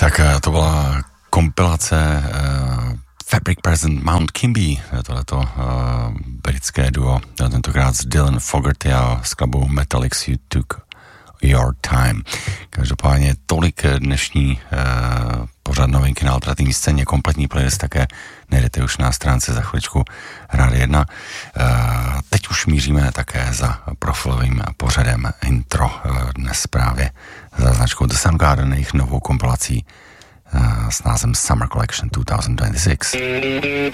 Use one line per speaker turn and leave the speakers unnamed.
Tak to byla kompilace Fabric Present Mount Kimby, tohleto britské duo, tentokrát s Dylan Fogerty a skladbou Metallics You Took Your Time. Každopádně tolik dnešní pořad novinky na alternativní scéně, kompletní playlist také najdete už na stránce za chviličku Rádia 1. Teď už míříme také za profilovým pořadem Intro, dnes právě za značkou The Soundgarden, jejich novou kompilací s názvem Summer Collection 2026.